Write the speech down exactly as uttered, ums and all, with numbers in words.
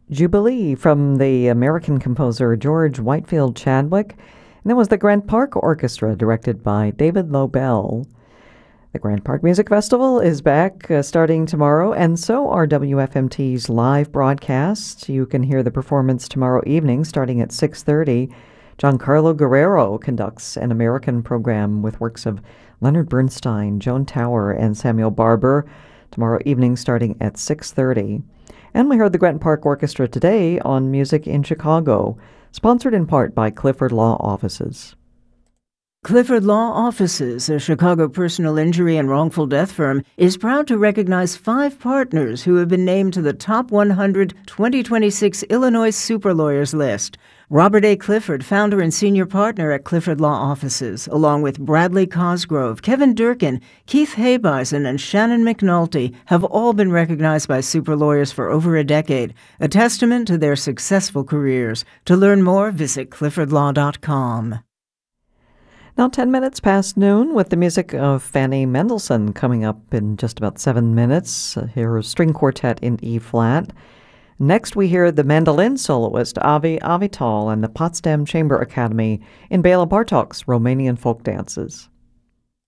Jubilee from the American composer George Whitefield Chadwick. And then was the Grant Park Orchestra, directed by David Lobel. The Grant Park Music Festival is back uh, starting tomorrow, and so are W F M T's live broadcasts. You can hear the performance tomorrow evening starting at six thirty. Giancarlo Guerrero conducts an American program with works of Leonard Bernstein, Joan Tower, and Samuel Barber tomorrow evening starting at six thirty. And we heard the Grant Park Orchestra today on Music in Chicago, sponsored in part by Clifford Law Offices. Clifford Law Offices, a Chicago personal injury and wrongful death firm, is proud to recognize five partners who have been named to the Top one hundred twenty twenty-six Illinois Super Lawyers list. Robert A. Clifford, founder and senior partner at Clifford Law Offices, along with Bradley Cosgrove, Kevin Durkin, Keith Habeisen, and Shannon McNulty, have all been recognized by super lawyers for over a decade, a testament to their successful careers. To learn more, visit clifford law dot com. Now ten minutes past noon with the music of Fanny Mendelssohn coming up in just about seven minutes. Uh, her string quartet in E-flat. Next we hear the mandolin soloist Avi Avital and the Potsdam Chamber Academy in Bela Bartok's Romanian folk dances.